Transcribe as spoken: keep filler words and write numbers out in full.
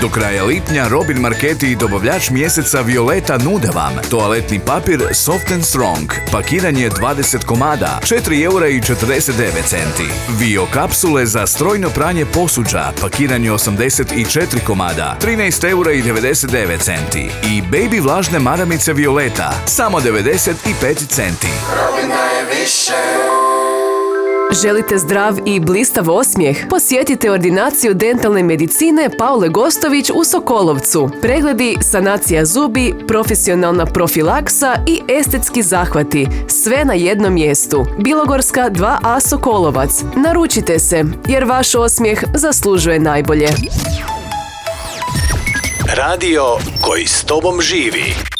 Do kraja lipnja Robin Marketi i dobavljač mjeseca Violeta nude vam toaletni papir Soft and Strong, pakiranje dvadeset komada, četiri eura i četrdeset devet centi. Vio kapsule za strojno pranje posuđa, pakiranje osamdeset četiri komada, trinaest eura i devedeset devet centi. I baby vlažne maramice Violeta, samo devedeset pet centi. Robin daje više. Želite zdrav i blistav osmijeh? Posjetite ordinaciju dentalne medicine Paule Gostović u Sokolovcu. Pregledi, sanacija zubi, profesionalna profilaksa i estetski zahvati. Sve na jednom mjestu. Bilogorska dva a Sokolovac. Naručite se, jer vaš osmijeh zaslužuje najbolje. Radio koji s tobom živi.